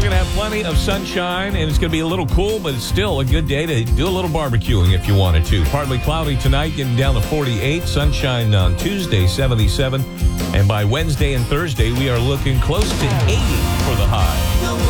going to have plenty of sunshine, and it's going to be a little cool, but it's still a good day to do a little barbecuing if you wanted to. Partly cloudy tonight, getting down to 48. Sunshine on Tuesday, 77. And by Wednesday and Thursday, we are looking close to 80 for the high.